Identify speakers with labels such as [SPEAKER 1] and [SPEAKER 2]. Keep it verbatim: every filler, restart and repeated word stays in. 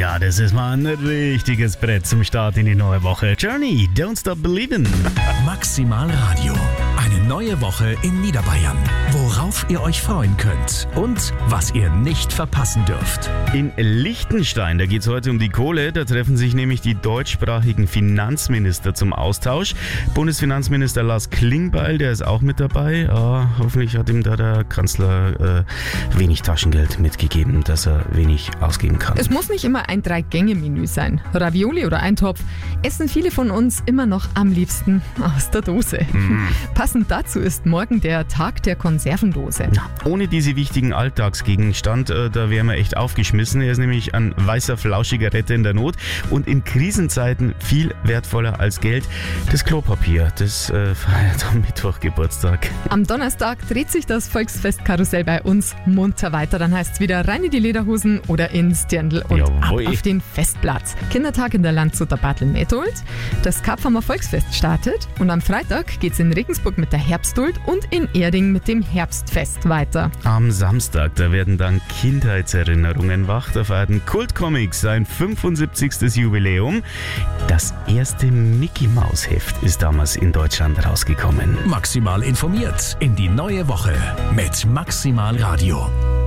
[SPEAKER 1] Ja, das ist mal ein richtiges Brett zum Start in die neue Woche. Journey, Don't Stop Believin'.
[SPEAKER 2] Maximal Radio. Eine neue Woche in Niederbayern. Worauf ihr euch freuen könnt und was ihr nicht verpassen dürft.
[SPEAKER 1] In Liechtenstein, da geht es heute um die Kohle. Da treffen sich nämlich die deutschsprachigen Finanzminister zum Austausch. Bundesfinanzminister Lars Klingbeil, der ist auch mit dabei. Ja, hoffentlich hat ihm da der Kanzler äh, wenig Taschengeld mitgegeben, dass er wenig ausgeben kann.
[SPEAKER 3] Es muss nicht immer ein Drei-Gänge-Menü sein. Ravioli oder Eintopf essen viele von uns immer noch am liebsten aus der Dose.
[SPEAKER 1] Mhm.
[SPEAKER 3] Passend dazu ist morgen der Tag der Konservendose.
[SPEAKER 1] Ohne diese wichtigen Alltagsgegenstand, äh, da wären wir echt aufgeschmissen. Er ist nämlich ein weißer, flauschiger Retter in der Not und in Krisenzeiten viel wertvoller als Geld. Das Klopapier, das äh, feiert am Mittwoch Geburtstag.
[SPEAKER 3] Am Donnerstag dreht sich das Volksfestkarussell bei uns munter weiter. Dann heißt es wieder rein in die Lederhosen oder ins Dirndl und
[SPEAKER 1] Jawohl.
[SPEAKER 3] ab auf den Festplatz. Kindertag in der Landshuter Bartel-Methold. Das Kapfermer Volksfest startet und am Freitag geht's in Regensburg mit der Herbstduld und in Erding mit dem Herbstfest weiter.
[SPEAKER 1] Am Samstag, da werden dann Kindheitserinnerungen wach. Da feierten Kultcomics sein fünfundsiebzigstes Jubiläum. Das erste Mickey-Maus-Heft ist damals in Deutschland rausgekommen.
[SPEAKER 2] Maximal informiert in die neue Woche mit Maximal Radio.